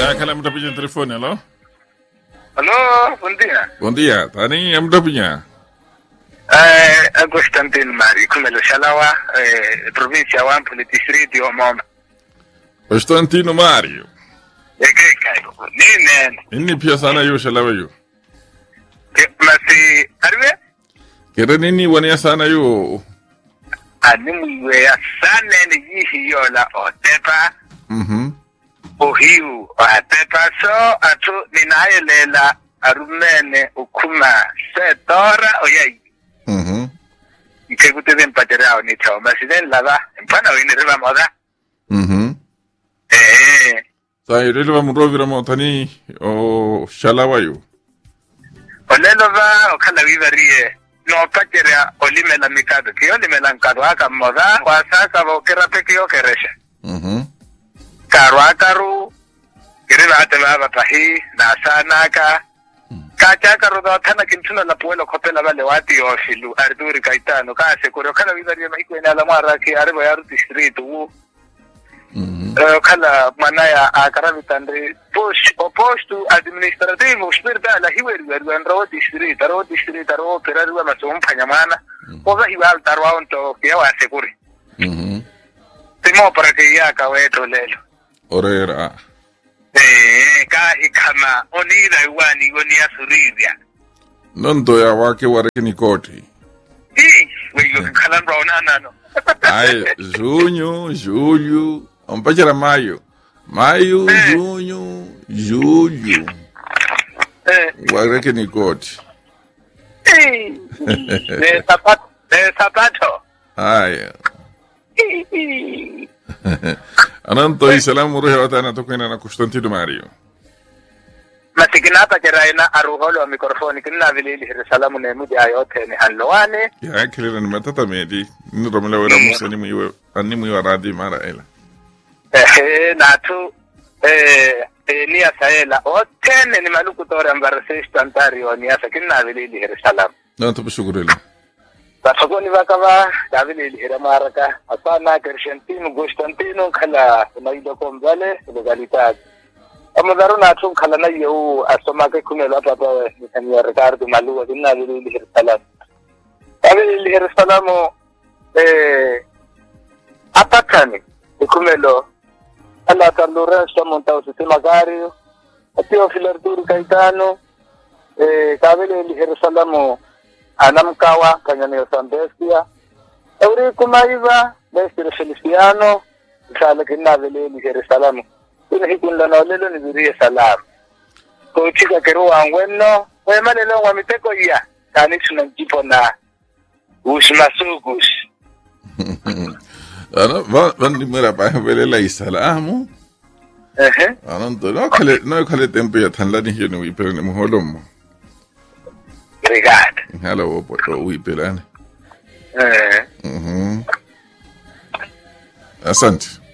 Ya, kala muda punya telefon, halo? Halo, buen día. Buen día, tani muda punya? Constantino Mari, kumelo Shalawa, provincia wa Ampoli, distrito wa Moma. Constantino Mario. Kaigo. Ninen. Inni pia sana yu shalawa yu. Masi, arwe? Kira nini wania sana yu? Animwe ya sana ni yihi yola o tepa. Ohiu o tepa so atu ninayelela arumene ukuma setora oyai. Ikegute den paterao ni chao masiden lava. Empana wini riba moda. Sa yurele wa murovira mo tani o shalawa yu. Olelova okala vivarie. No paterea olimela mikado. Ki olimela nkado aka moda. Wasaka vokera peki okeresha. Karu akaru. Kirila ate baba pahi. Nasa naka. Kacha karu do tana kintuna la puelo kopela vale wati o filu. Arduri kaitano. Kase kuri okala vivarie maiko ina la mara ki arbo yaru distrito wu. Kala manaya akarabi tandri push opposed to administrative uspirta la hiweri ro distrito ro perarwa masum panyamana oga hiwal tarwa onto que wa seguri timo para que ya kaweto lelo Orera. Ka ikama onida iwani gonia suridia Nonto ya wake wareke ni koti. Weyo kalan rauna no Ay, junho, julho, Ompachara mayo. Mayo, junho, julho. Wareke ni koti. Sapato. Aya. Ananto isalamu ruhe watana tukwena na Constantino Mario. Masikinata jeraina aruholo wa mikrofoni kinna vilili salamu ne mudi ayote ni halwane. Ya kilira ni matata medi. Ni romela wera musa ni muiwe animu wa radi mara ela. Natu ni asaela otene ni maluku tore ambarase istantari wa ni asakinna vilili salamu. Nanto bishugurele. Pasoko ni vakava davili hiramaraka asana Constantino Constantino kala naido kombale legalitad amadaru natu kala na yu asoma ke kumela papa ni Ricardo Maluwa dinna vili hirsalam davili hirsalamo apakani kumelo ala talura stamonta sistema gario atio filardur kaitano davili hirsalamo Anamkawa kanyani Sambestia Euri kumaiva Bestiro Feliciano Sala kinna vile ni Jerusalem ina hikunda na lelo ni zuri salam ko chika keru angweno we malelo wa miteko ya kanisi na jipo na usmasugus Ana vandi mera pa vele la isalamu Ananto no kale tempo ya tanlani hiyo ni wipele ni muholomo Obrigado. Hello, Wipelane. Asante.